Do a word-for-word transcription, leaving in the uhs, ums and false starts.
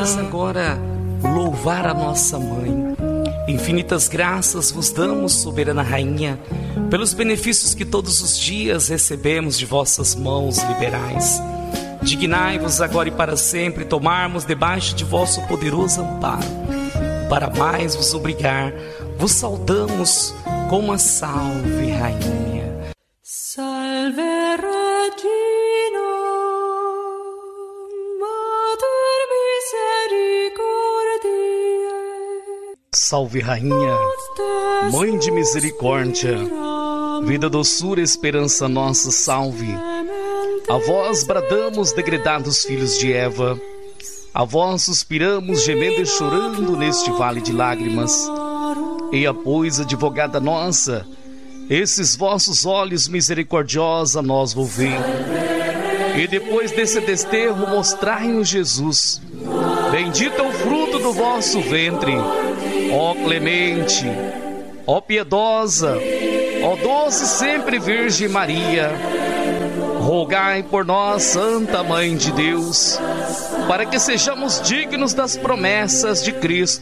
vamos agora louvar a nossa Mãe. Infinitas graças vos damos, soberana Rainha, pelos benefícios que todos os dias recebemos de vossas mãos liberais. Dignai-vos agora e para sempre tomarmos debaixo de vosso poderoso amparo. Para mais vos obrigar, vos saudamos com uma salve, Rainha. Salve Regina, Mater Misericordiae. Salve, Rainha, Mãe de misericórdia, vida, doçura, esperança nossa, salve. A vós bradamos, degredados filhos de Eva, a vós suspiramos, gemendo e chorando neste vale de lágrimas. Eia, pois, advogada nossa, esses vossos olhos misericordiosa nós volvei. E depois desse desterro mostrai-nos Jesus. Bendito é o fruto do vosso ventre. Ó clemente, ó piedosa, ó doce sempre Virgem Maria, rogai por nós, Santa Mãe de Deus, para que sejamos dignos das promessas de Cristo.